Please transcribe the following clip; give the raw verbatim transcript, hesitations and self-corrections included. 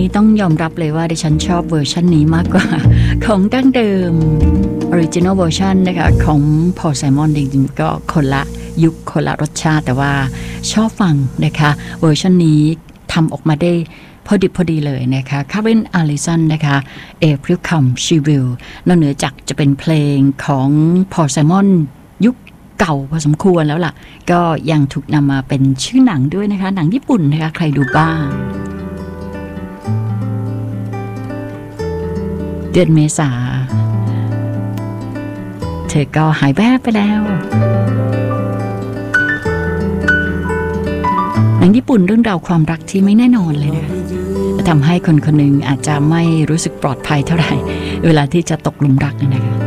นี้ต้องยอมรับเลยว่าดิฉันชอบเวอร์ชันนี้มากกว่าของดั้งเดิม Original Version นะคะของ Paul Simon จริงๆก็คนละยุคคนละรสชาติแต่ว่าชอบฟังนะคะเวอร์ชันนี้ทำออกมาได้พอดิบพอดีเลยนะคะ Karen Allison นะคะ April Come She Will นอกเหนือจากจะเป็นเพลงของ Paul Simon ยุคเก่าพอสมควรแล้วล่ะก็ยังถูกนำมาเป็นชื่อหนังด้วยนะคะหนังญี่ปุ่นนะคะใครดูบ้างเดือนเมษาเธอก็หายแวบไปแล้วหนังญี่ปุ่นเรื่องราวความรักที่ไม่แน่นอนเลยนะทำให้คนคนหนึ่งอาจจะไม่รู้สึกปลอดภัยเท่าไหร่เวลาที่จะตกหลุมรักนะคะ